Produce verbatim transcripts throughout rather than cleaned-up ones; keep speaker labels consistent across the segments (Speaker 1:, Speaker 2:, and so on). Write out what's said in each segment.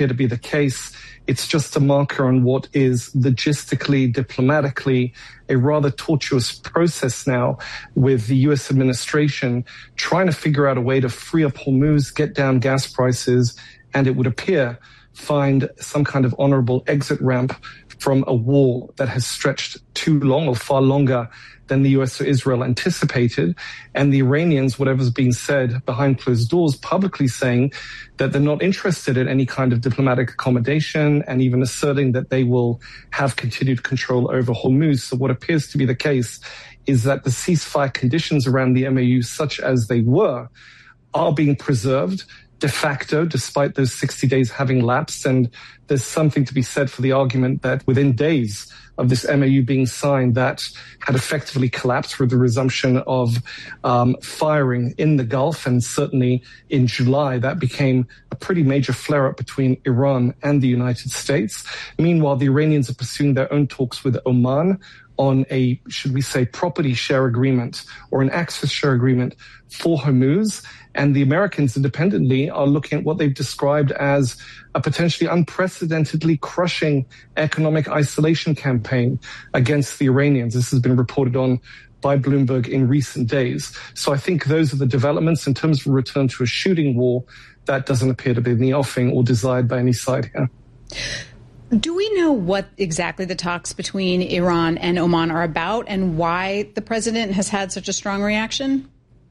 Speaker 1: appear to be the case. It's just a marker on what is logistically, diplomatically, a rather tortuous process now with the U S administration trying to figure out a way to free up Hormuz, get down gas prices, and it would appear find some kind of honorable exit ramp from a war that has stretched too long or far longer than the U S or Israel anticipated. And the Iranians, whatever's being said behind closed doors, publicly saying that they're not interested in any kind of diplomatic accommodation and even asserting that they will have continued control over Hormuz. So what appears to be the case is that the ceasefire conditions around the M O U, such as they were, are being preserved de facto, despite those sixty days having lapsed. And there's something to be said for the argument that within days of this M O U being signed, that had effectively collapsed with the resumption of um, firing in the Gulf. And certainly in July, that became a pretty major flare-up between Iran and the United States. Meanwhile, the Iranians are pursuing their own talks with Oman on a, should we say, property share agreement or an access share agreement for Hormuz. And the Americans independently are looking at what they've described as a potentially unprecedentedly crushing economic isolation campaign against the Iranians. This has been reported on by Bloomberg in recent days. So I think those are the developments in terms of a return to a shooting war. That doesn't appear to be in the offing or desired by any side here.
Speaker 2: Do we know what exactly the talks between Iran and Oman are about and why the president has had such a strong reaction?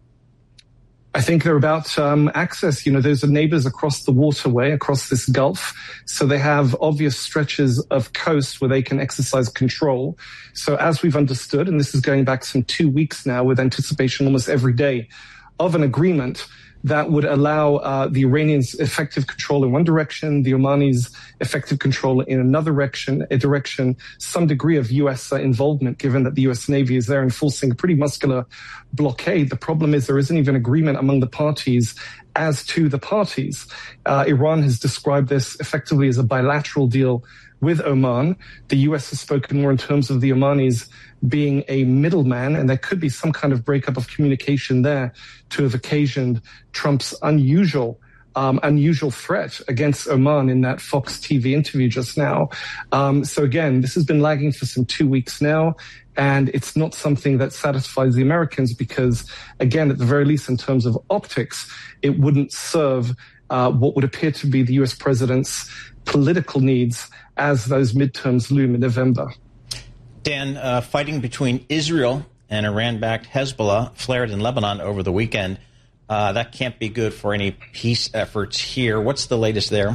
Speaker 1: I think they're about um, access. You know, those are neighbors across the waterway, across this Gulf. So they have obvious stretches of coast where they can exercise control. So as we've understood, and this is going back some two weeks now with anticipation almost every day of an agreement that would allow uh, the Iranians effective control in one direction, the Omanis effective control in another direction, a direction, some degree of U S uh, involvement, given that the U S Navy is there enforcing a pretty muscular blockade. The problem is there isn't even agreement among the parties as to the parties. Uh, Iran has described this effectively as a bilateral deal with Oman. The U S has spoken more in terms of the Omanis being a middleman, and there could be some kind of breakup of communication there to have occasioned Trump's unusual um, unusual threat against Oman in that Fox T V interview just now. Um, so again, this has been lagging for some two weeks now, and it's not something that satisfies the Americans because, again, at the very least in terms of optics, it wouldn't serve uh, what would appear to be the U S president's political needs as those midterms loom in November.
Speaker 3: Dan, uh, fighting between Israel and Iran-backed Hezbollah flared in Lebanon over the weekend. Uh, that can't be good for any peace efforts here. What's the latest there?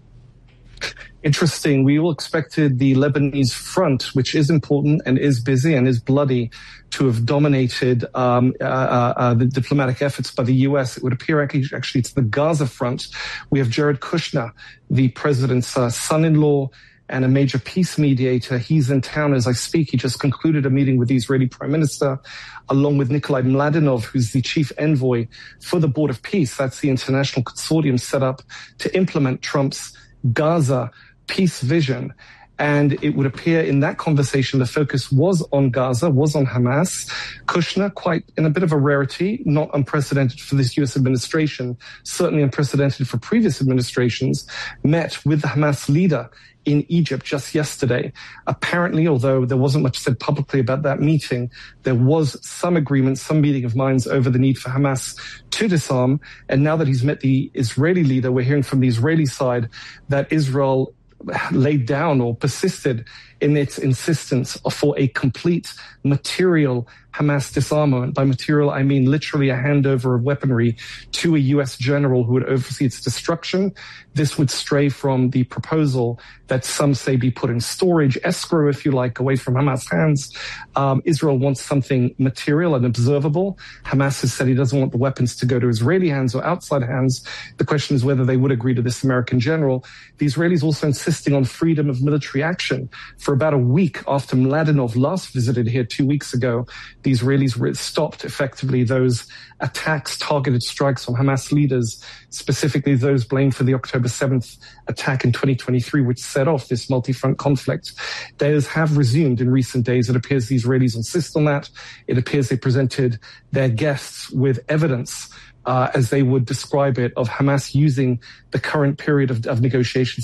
Speaker 1: Interesting. We all expected the Lebanese front, which is important and is busy and is bloody, to have dominated um, uh, uh, the diplomatic efforts by the U S. It would appear actually, actually it's the Gaza front. We have Jared Kushner, the president's uh, son-in-law, and a major peace mediator. He's in town as I speak. He just concluded a meeting with the Israeli Prime Minister, along with Nikolai Mladenov, who's the chief envoy for the Board of Peace. That's the international consortium set up to implement Trump's Gaza peace vision. And it would appear in that conversation, the focus was on Gaza, was on Hamas. Kushner, quite in a bit of a rarity, not unprecedented for this U S administration, certainly unprecedented for previous administrations, met with the Hamas leader in Egypt just yesterday. Apparently, although there wasn't much said publicly about that meeting, there was some agreement, some meeting of minds over the need for Hamas to disarm. And now that he's met the Israeli leader, we're hearing from the Israeli side that Israel laid down or persisted in its insistence for a complete material Hamas disarmament. By material, I mean literally a handover of weaponry to a U S general who would oversee its destruction. This would stray from the proposal that some say be put in storage, escrow, if you like, away from Hamas' hands. Um, Israel wants something material and observable. Hamas has said he doesn't want the weapons to go to Israeli hands or outside hands. The question is whether they would agree to this American general. The Israelis also insisting on freedom of military action. For about a week after Mladenov last visited here two weeks ago, the Israelis stopped effectively those attacks, targeted strikes on Hamas leaders, specifically those blamed for the October seventh attack in twenty twenty-three, which set off this multi-front conflict. Those have resumed in recent days. It appears the Israelis insist on that. It appears they presented their guests with evidence, uh, as they would describe it, of Hamas using the current period of, of negotiations